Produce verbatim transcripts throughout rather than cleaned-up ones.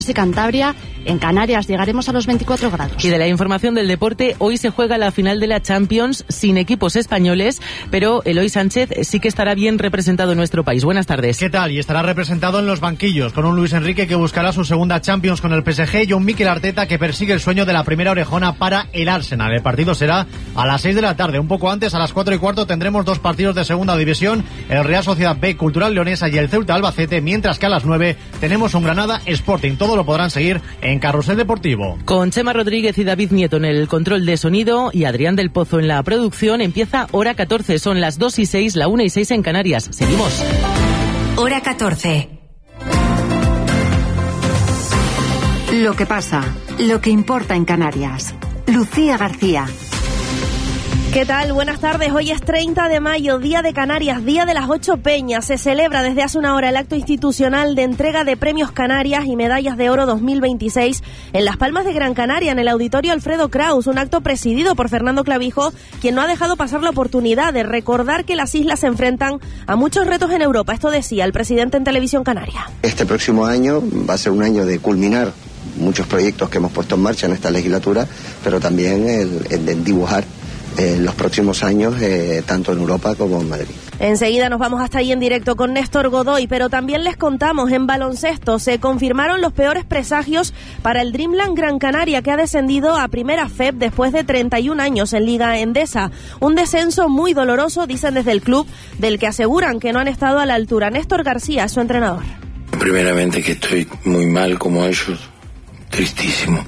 y Cantabria, en Canarias llegaremos a los veinticuatro grados. Y de la información del deporte, hoy se juega la final de la Champions sin equipos españoles, pero Eloy Sánchez sí que estará bien representado en nuestro país. Buenas tardes. ¿Qué tal? Y estará representado en los banquillos, con un Luis Enrique que buscará su segunda Champions con el P S G y un Mikel Arteta que persigue el sueño de la primera orejona para el Arsenal. El partido será a las seis de la tarde. Un poco antes, a las cuatro y cuarto, tendremos dos partidos de segunda división, el Real Sociedad B Cultural Leonesa y el Ceuta Albacete, mientras que a las nueve tenemos un Granada Sporting. Todo lo podrán seguir en Carrusel Deportivo. Con Chema Rodríguez y David Nieto en el control de sonido y Adrián del Pozo en la producción, empieza Hora catorce. Son las dos y seis, la una y seis en Canarias. Seguimos. Hora catorce. Lo que pasa, lo que importa en Canarias. Lucía García. ¿Qué tal? Buenas tardes. Hoy es treinta de mayo, Día de Canarias, Día de las Ocho Peñas. Se celebra desde hace una hora el acto institucional de entrega de premios Canarias y medallas de oro dos mil veintiséis en Las Palmas de Gran Canaria, en el Auditorio Alfredo Kraus. Un acto presidido por Fernando Clavijo, quien no ha dejado pasar la oportunidad de recordar que las islas se enfrentan a muchos retos en Europa. Esto decía el presidente en Televisión Canaria. Este próximo año va a ser un año de culminar muchos proyectos que hemos puesto en marcha en esta legislatura, pero también el, el de dibujar en los próximos años, eh, tanto en Europa como en Madrid. Enseguida nos vamos hasta ahí en directo con Néstor Godoy, pero también les contamos, en baloncesto se confirmaron los peores presagios para el Dreamland Gran Canaria, que ha descendido a Primera F E P después de treinta y un años en Liga Endesa. Un descenso muy doloroso, dicen desde el club, del que aseguran que no han estado a la altura. Néstor García, su entrenador. Primeramente que estoy muy mal como ellos, tristísimo.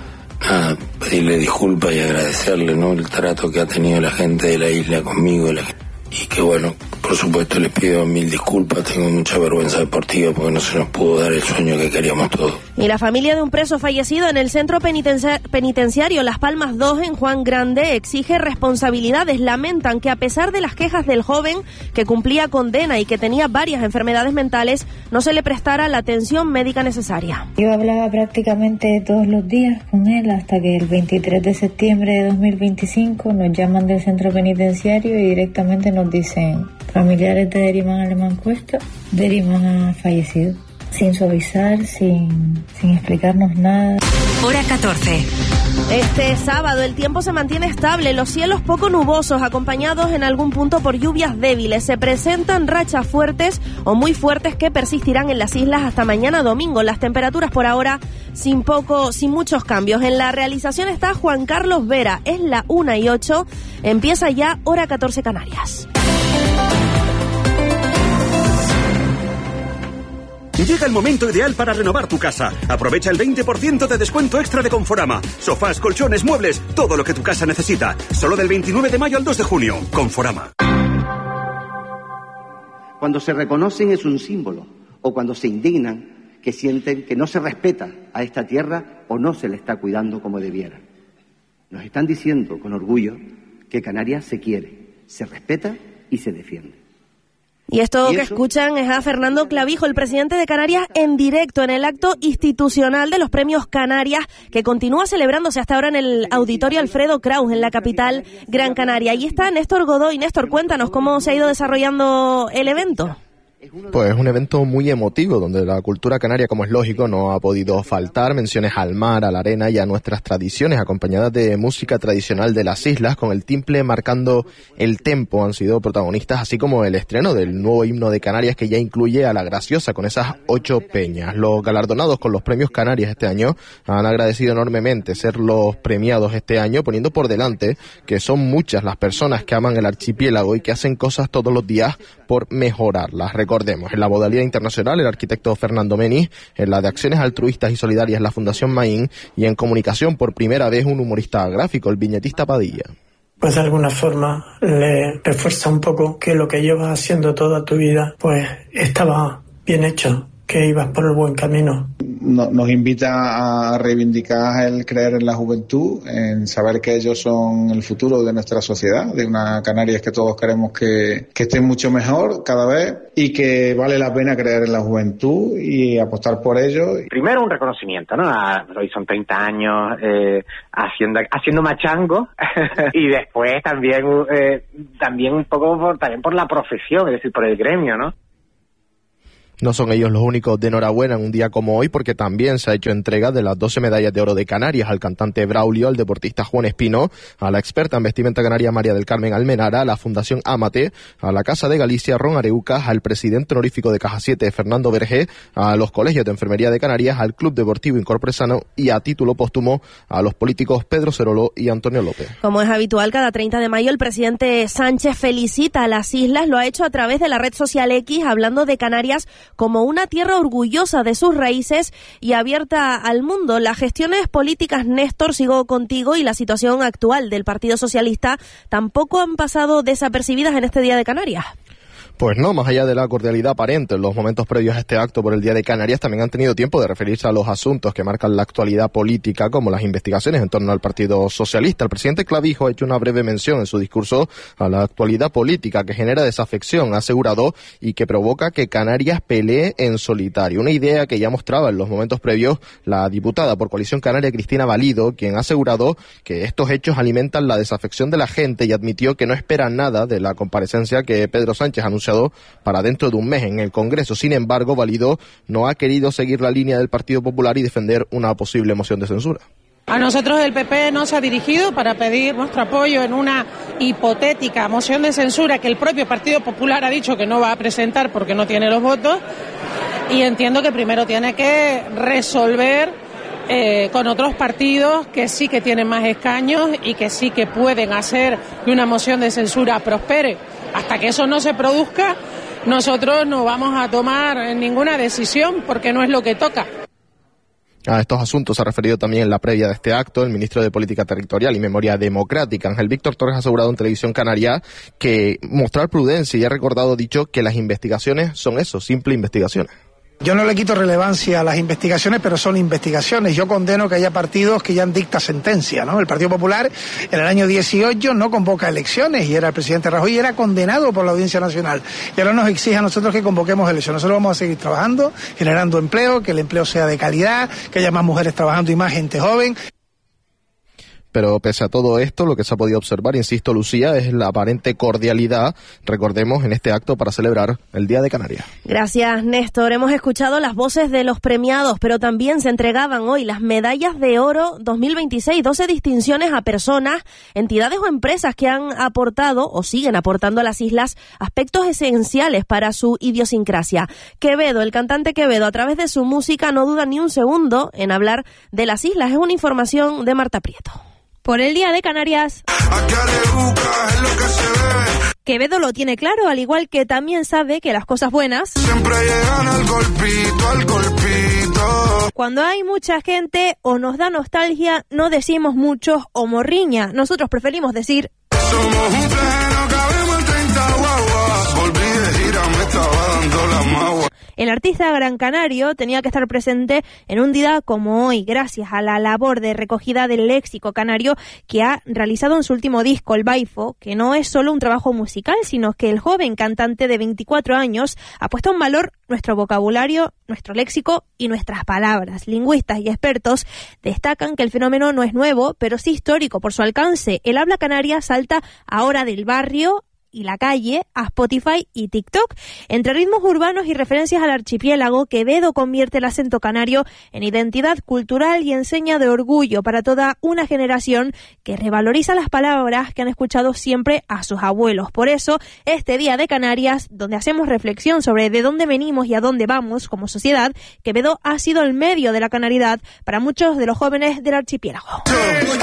Nada, pedirle disculpas y agradecerle, ¿no?, el trato que ha tenido la gente de la isla conmigo, la, y que bueno, por supuesto les pido mil disculpas, tengo mucha vergüenza deportiva porque no se nos pudo dar el sueño que queríamos todos. Y la familia de un preso fallecido en el centro penitencia- penitenciario Las Palmas dos en Juan Grande exige responsabilidades. Lamentan que a pesar de las quejas del joven que cumplía condena y que tenía varias enfermedades mentales, no se le prestara la atención médica necesaria. Yo hablaba prácticamente todos los días con él hasta que el veintitrés de septiembre de dos mil veinticinco nos llaman del centro penitenciario y directamente nos dicen: familiares de Deriman Alemán Cuesta, Deriman ha fallecido. Sin suavizar, sin, sin explicarnos nada. Hora catorce. Este sábado el tiempo se mantiene estable, los cielos poco nubosos, acompañados en algún punto por lluvias débiles. Se presentan rachas fuertes o muy fuertes que persistirán en las islas hasta mañana domingo. Las temperaturas por ahora sin poco, sin muchos cambios. En la realización está Juan Carlos Vera. Es la una y ocho. Empieza ya Hora catorce Canarias. Llega el momento ideal para renovar tu casa. Aprovecha el veinte por ciento de descuento extra de Conforama. Sofás, colchones, muebles, todo lo que tu casa necesita. Solo del veintinueve de mayo al dos de junio. Conforama. Cuando se reconocen es un símbolo, o cuando se indignan, que sienten que no se respeta a esta tierra o no se le está cuidando como debiera. Nos están diciendo con orgullo que Canarias se quiere, se respeta y se defiende. Y esto que escuchan es a Fernando Clavijo, el presidente de Canarias, en directo en el acto institucional de los premios Canarias, que continúa celebrándose hasta ahora en el Auditorio Alfredo Kraus, en la capital Gran Canaria. Ahí está Néstor Godoy. Néstor, cuéntanos cómo se ha ido desarrollando el evento. Pues es un evento muy emotivo, donde la cultura canaria, como es lógico, no ha podido faltar. Menciones al mar, a la arena y a nuestras tradiciones, acompañadas de música tradicional de las islas, con el timple marcando el tempo, han sido protagonistas, así como el estreno del nuevo himno de Canarias, que ya incluye a La Graciosa, con esas ocho peñas. Los galardonados con los premios Canarias este año han agradecido enormemente ser los premiados este año, poniendo por delante que son muchas las personas que aman el archipiélago y que hacen cosas todos los días por mejorarlas. Recordemos, en la modalidad internacional el arquitecto Fernando Mení, en la de acciones altruistas y solidarias la Fundación Maín, y en comunicación por primera vez un humorista gráfico, el viñetista Padilla. Pues de alguna forma le refuerza un poco que lo que llevas haciendo toda tu vida pues estaba bien hecho, que ibas por el buen camino. Nos invita a reivindicar el creer en la juventud, en saber que ellos son el futuro de nuestra sociedad, de una Canarias que todos queremos que, que esté mucho mejor cada vez, y que vale la pena creer en la juventud y apostar por ello. Primero un reconocimiento, ¿no? Hoy son treinta años eh, haciendo haciendo machango y después también eh, también un poco por, también por la profesión, es decir, por el gremio, ¿no? No son ellos los únicos de enhorabuena en un día como hoy, porque también se ha hecho entrega de las doce medallas de oro de Canarias al cantante Braulio, al deportista Juan Espino, a la experta en vestimenta canaria María del Carmen Almenara, a la Fundación Amate, a la Casa de Galicia Ron Areucas, al presidente honorífico de Caja siete Fernando Vergé, a los colegios de enfermería de Canarias, al Club Deportivo Incorporesano y a título póstumo a los políticos Pedro Cerolo y Antonio López. Como es habitual, cada treinta de mayo el presidente Sánchez felicita a las islas, lo ha hecho a través de la red social X, hablando de Canarias como una tierra orgullosa de sus raíces y abierta al mundo. Las gestiones políticas, Néstor, sigo contigo, y la situación actual del Partido Socialista tampoco han pasado desapercibidas en este Día de Canarias. Pues no, más allá de la cordialidad aparente en los momentos previos a este acto por el Día de Canarias, también han tenido tiempo de referirse a los asuntos que marcan la actualidad política, como las investigaciones en torno al Partido Socialista. El presidente Clavijo ha hecho una breve mención en su discurso a la actualidad política que genera desafección, ha asegurado, y que provoca que Canarias pelee en solitario. Una idea que ya mostraba en los momentos previos la diputada por Coalición Canaria Cristina Valido, quien ha asegurado que estos hechos alimentan la desafección de la gente, y admitió que no espera nada de la comparecencia que Pedro Sánchez anunció para dentro de un mes en el Congreso. Sin embargo, Valido no ha querido seguir la línea del Partido Popular y defender una posible moción de censura. A nosotros el P P nos ha dirigido para pedir nuestro apoyo en una hipotética moción de censura que el propio Partido Popular ha dicho que no va a presentar porque no tiene los votos, y entiendo que primero tiene que resolver eh, con otros partidos que sí que tienen más escaños y que sí que pueden hacer que una moción de censura prospere. Hasta que eso no se produzca, nosotros no vamos a tomar ninguna decisión porque no es lo que toca. A estos asuntos se ha referido también en la previa de este acto el ministro de Política Territorial y Memoria Democrática, Ángel Víctor Torres, ha asegurado en Televisión Canaria que mostrar prudencia, y ha recordado, dicho, que las investigaciones son eso, simples investigaciones. Yo no le quito relevancia a las investigaciones, pero son investigaciones. Yo condeno que haya partidos que ya han dicta sentencia, ¿no? El Partido Popular en el año dieciocho no convoca elecciones y era el presidente Rajoy y era condenado por la Audiencia Nacional. Y ahora nos exige a nosotros que convoquemos elecciones. Nosotros vamos a seguir trabajando, generando empleo, que el empleo sea de calidad, que haya más mujeres trabajando y más gente joven. Pero pese a todo esto, lo que se ha podido observar, insisto, Lucía, es la aparente cordialidad, recordemos, en este acto para celebrar el Día de Canarias. Gracias, Néstor. Hemos escuchado las voces de los premiados, pero también se entregaban hoy las medallas de oro dos mil veintiséis, doce distinciones a personas, entidades o empresas que han aportado o siguen aportando a las islas aspectos esenciales para su idiosincrasia. Quevedo, el cantante Quevedo, a través de su música no duda ni un segundo en hablar de las islas. Es una información de Marta Prieto. Por el Día de Canarias, Quevedo lo tiene claro, al igual que también sabe que las cosas buenas siempre llegan al golpito, al golpito. Cuando hay mucha gente o nos da nostalgia, no decimos muchos o morriña. Nosotros preferimos decir: somos un pleno, cabemos en treinta guaguas. Volví de gira, me estaba dando la magua. El artista gran canario tenía que estar presente en un día como hoy, gracias a la labor de recogida del léxico canario que ha realizado en su último disco, El Baifo, que no es solo un trabajo musical, sino que el joven cantante de veinticuatro años ha puesto en valor nuestro vocabulario, nuestro léxico y nuestras palabras. Lingüistas y expertos destacan que el fenómeno no es nuevo, pero sí histórico por su alcance. El habla canaria salta ahora del barrio y la calle a Spotify y TikTok. Entre ritmos urbanos y referencias al archipiélago, Quevedo convierte el acento canario en identidad cultural y enseña de orgullo para toda una generación que revaloriza las palabras que han escuchado siempre a sus abuelos. Por eso, este Día de Canarias, donde hacemos reflexión sobre de dónde venimos y a dónde vamos como sociedad, Quevedo ha sido el medio de la canaridad para muchos de los jóvenes del archipiélago.